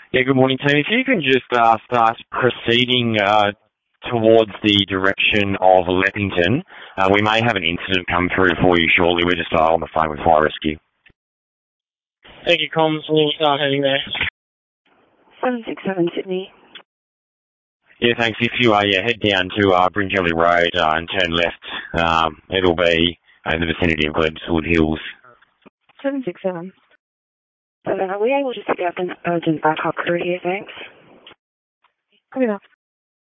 Yeah, good morning, team. If you can just start proceeding towards the direction of Leppington, we may have an incident come through for you shortly. We're just on the phone with Fire Rescue. Thank you, comms. We'll start heading there. 767 Sydney. Yeah, thanks. If you head down to Bringelly Road and turn left, it'll be in the vicinity of Gledswood Hills. 767. Are we able to pick up an urgent backup crew here, thanks? Good enough.